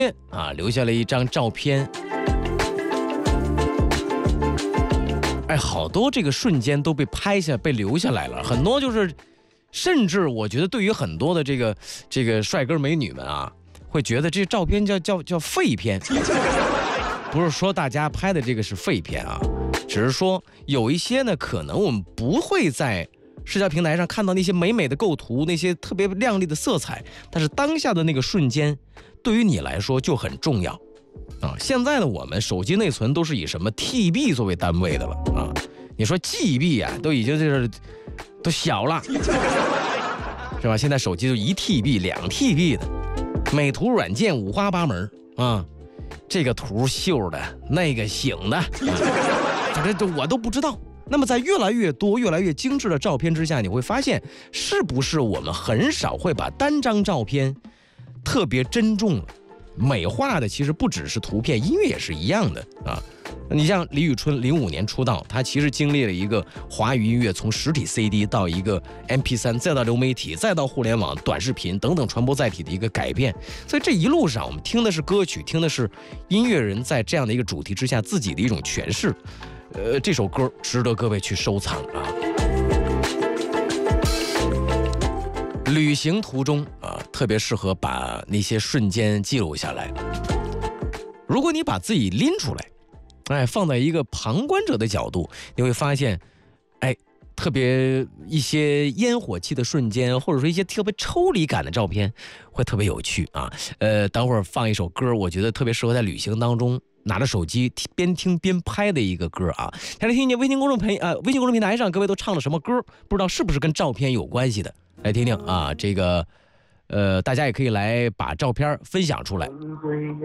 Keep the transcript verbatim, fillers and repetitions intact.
啊，留下了一张照片。哎，好多这个瞬间都被拍下、被留下来了，很多就是，甚至我觉得对于很多的这个这个帅哥美女们啊，会觉得这照片叫叫叫废片。不是说大家拍的这个是废片啊，只是说有一些呢，可能我们不会在社交平台上看到那些美美的构图，那些特别亮丽的色彩，但是当下的那个瞬间，对于你来说就很重要啊。现在呢，我们手机内存都是以什么 T B 作为单位的了啊。你说 G B 啊，都已经就是都小了，是吧？现在手机就一 T B、两 T B 的，美图软件五花八门啊。这个图秀的，那个醒的，啊、反正这我都不知道。那么在越来越多、越来越精致的照片之下，你会发现，是不是我们很少会把单张照片特别珍重了？美化的其实不只是图片，音乐也是一样的啊。你像李宇春，零五年出道，他其实经历了一个华语音乐从实体 C D 到一个 M P 三，再到流媒体，再到互联网、短视频等等传播载体的一个改变。所以这一路上，我们听的是歌曲，听的是音乐人在这样的一个主题之下自己的一种诠释。呃，这首歌值得各位去收藏啊。旅行途中啊，特别适合把那些瞬间记录下来。如果你把自己拎出来，哎，放在一个旁观者的角度，你会发现，哎，特别一些烟火气的瞬间，或者说一些特别抽离感的照片，会特别有趣啊。呃，等会儿放一首歌，我觉得特别适合在旅行当中拿着手机边听边拍的一个歌啊。大家听见微信公众平呃微信公众平台上各位都唱了什么歌？不知道是不是跟照片有关系的？来听听啊，这个呃，大家也可以来把照片分享出来。